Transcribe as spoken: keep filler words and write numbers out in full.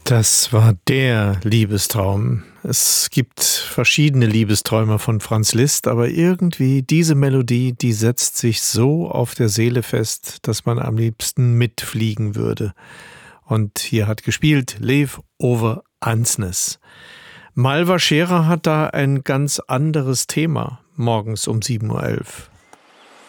Das war der Liebestraum. Es gibt verschiedene Liebesträume von Franz Liszt, aber irgendwie diese Melodie, die setzt sich so auf der Seele fest, dass man am liebsten mitfliegen würde. Und hier hat gespielt Lev Ove Andsnes. Malva Scherer hat da ein ganz anderes Thema morgens um sieben Uhr elf.